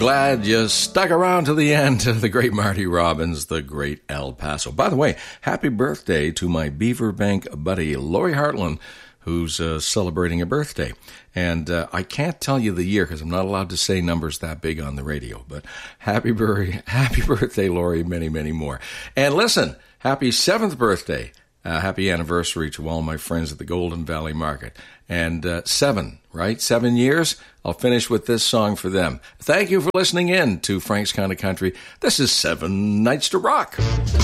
Glad you stuck around to the end. The great Marty Robbins, the great El Paso. By the way, happy birthday to my Beaver Bank buddy, Lori Hartland, who's celebrating a birthday. And I can't tell you the year because I'm not allowed to say numbers that big on the radio. But happy birthday, Lori, many, many more. And listen, happy 7th birthday. Happy anniversary to all my friends at the Golden Valley Market. And 7, right? 7 years? I'll finish with this song for them. Thank you for listening in to Frank's Kind of Country. This is 7 Nights to Rock.